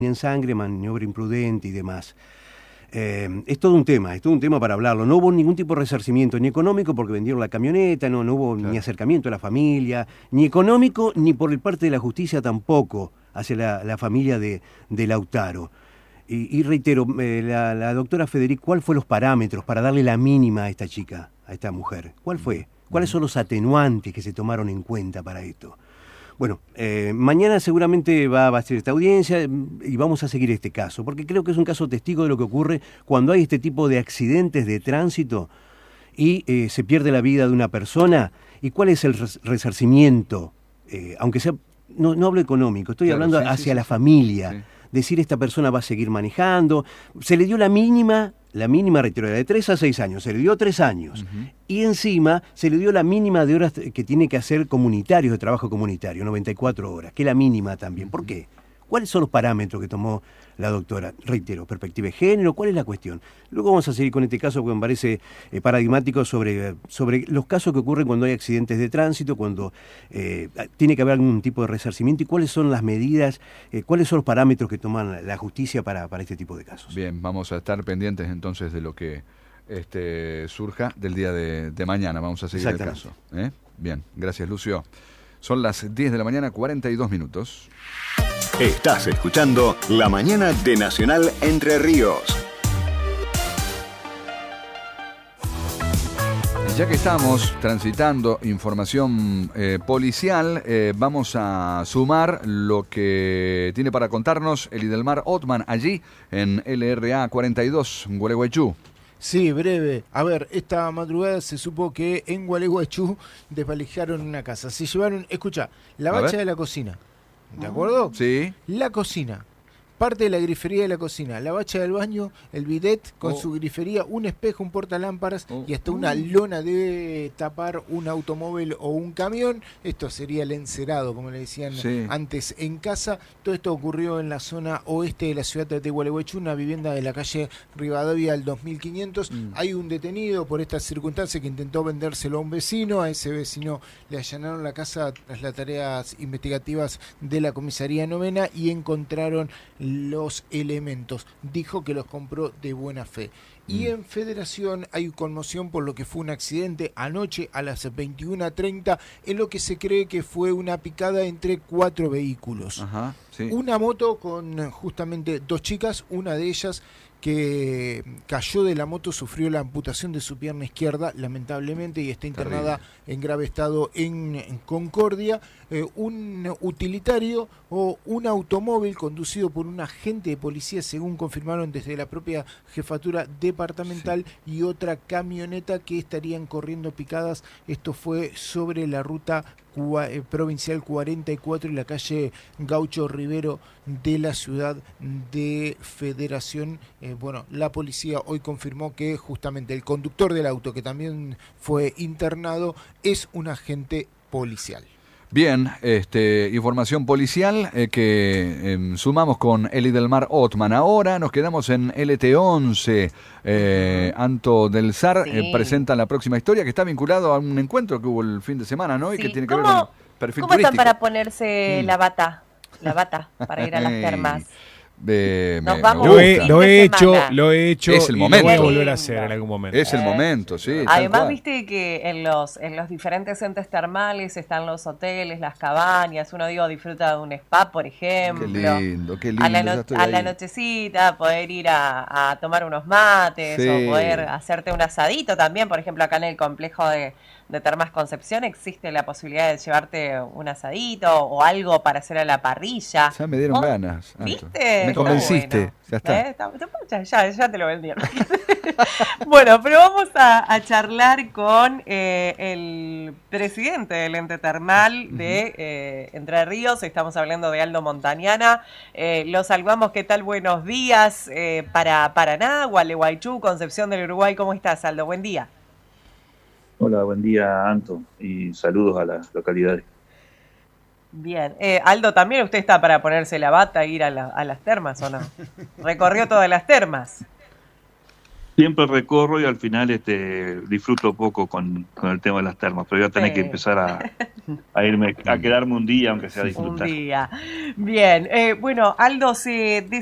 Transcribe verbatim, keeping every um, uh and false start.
en sangre, maniobra imprudente y demás. Eh, es todo un tema, es todo un tema para hablarlo. No hubo ningún tipo de resarcimiento, ni económico porque vendieron la camioneta, no, no hubo claro. ni acercamiento a la familia, ni económico, ni por el parte de la justicia tampoco hacia la, la familia de, de Lautaro. Y, y reitero, eh, la, la doctora Federico, ¿cuál fue los parámetros para darle la mínima a esta chica, a esta mujer? ¿Cuál fue? ¿Cuáles son los atenuantes que se tomaron en cuenta para esto? Bueno, eh, mañana seguramente va, va a ser esta audiencia y vamos a seguir este caso, porque creo que es un caso testigo de lo que ocurre cuando hay este tipo de accidentes de tránsito y eh, se pierde la vida de una persona. ¿Y cuál es el res resarcimiento? Eh, aunque sea, no, no hablo económico, estoy claro, hablando sí, hacia sí, la sí, familia. Sí. Decir esta persona va a seguir manejando. Se le dio la mínima, la mínima reitero, de tres a seis años, se le dio tres años. Uh-huh. Y encima se le dio la mínima de horas que tiene que hacer comunitarios, de trabajo comunitario, noventa y cuatro horas, que es la mínima también. ¿Por qué? ¿Cuáles son los parámetros que tomó la doctora? Reitero, perspectiva de género, ¿cuál es la cuestión? Luego vamos a seguir con este caso que me parece eh, paradigmático sobre, sobre los casos que ocurren cuando hay accidentes de tránsito, cuando eh, tiene que haber algún tipo de resarcimiento y cuáles son las medidas, eh, cuáles son los parámetros que toman la justicia para, para este tipo de casos. Bien, vamos a estar pendientes entonces de lo que este, surja del día de, de mañana. Vamos a seguir el caso. ¿eh? Bien, gracias Lucio. Son las diez de la mañana, cuarenta y dos minutos. Estás escuchando La Mañana de Nacional Entre Ríos. Ya que estamos transitando información eh, policial, eh, vamos a sumar lo que tiene para contarnos Elidelmar Othman allí en L R A cuarenta y dos, Gualeguaychú. Sí, breve. A ver, esta madrugada se supo que en Gualeguaychú desvalijaron una casa. Se llevaron, escucha, la bacha de la cocina. ¿De acuerdo? Sí. La cocina. Parte de la grifería de la cocina, la bacha del baño, el bidet con oh. su grifería, un espejo, un portalámparas oh. y hasta una lona de tapar un automóvil o un camión. Esto sería el encerado, como le decían sí. antes en casa. Todo esto ocurrió en la zona oeste de la ciudad de Gualeguaychú, una vivienda de la calle Rivadavia al dos mil quinientos. Mm. Hay un detenido por esta circunstancia que intentó vendérselo a un vecino. A ese vecino le allanaron la casa tras las tareas investigativas de la comisaría novena y encontraron los elementos. Dijo que los compró de buena fe. Y en Federación hay conmoción por lo que fue un accidente anoche a las veintiuna treinta en lo que se cree que fue una picada entre cuatro vehículos. Ajá, sí. Una moto con justamente dos chicas, una de ellas que cayó de la moto, sufrió la amputación de su pierna izquierda, lamentablemente, y está internada Terrible. en grave estado en, en Concordia. Eh, un utilitario o un automóvil conducido por un agente de policía, según confirmaron desde la propia jefatura departamental, sí. y otra camioneta que estarían corriendo picadas. Esto fue sobre la ruta provincial cuarenta y cuatro y la calle Gaucho Rivero de la ciudad de Federación. Eh, bueno, la policía hoy confirmó que justamente el conductor del auto, que también fue internado, es un agente policial. Bien, este, información policial eh, que eh, sumamos con Elidelmar Othman. Ahora nos quedamos en L T once. Eh, Anto del S A R sí. eh, presenta la próxima historia que está vinculado a un encuentro que hubo el fin de semana, ¿no? Y sí. que tiene que ver con el perfil ¿Cómo turístico. están para ponerse mm. la bata? La bata para ir a las termas. De, Nos me, vamos lo he, lo he hecho, lo he hecho. Es el momento. Lo voy a volver a hacer en algún momento. Es el momento, sí. Además, viste que en los en los diferentes entes termales están los hoteles, las cabañas. Uno, digo, disfruta de un spa, por ejemplo. Qué lindo, qué lindo. A la, no, a la nochecita, poder ir a, a tomar unos mates sí. o poder hacerte un asadito también. Por ejemplo, acá en el complejo de, de Termas Concepción existe la posibilidad de llevarte un asadito o algo para hacer a la parrilla. Ya me dieron ¿Oh? ganas. Anto. ¿Viste? Me convenciste, bueno. ya está. ¿Eh? Ya, ya, ya te lo vendieron. Bueno, pero vamos a, a charlar con eh, el presidente del ente termal de eh, Entre Ríos. Estamos hablando de Aldo Montañana. Eh, lo saludamos, ¿qué tal? Buenos días eh, para Paraná, Gualeguaychú, Concepción del Uruguay. ¿Cómo estás, Aldo? Buen día. Hola, buen día, Anto, y saludos a las localidades. Bien. Eh, Aldo, ¿también usted está para ponerse la bata e ir a, la, a las termas o no? ¿Recorrió todas las termas? Siempre recorro y al final este disfruto poco con, con el tema de las termas, pero voy a tener Sí. que empezar a, a irme, a quedarme un día, aunque sea a disfrutar. Un día. Bien, eh, bueno, Aldo, se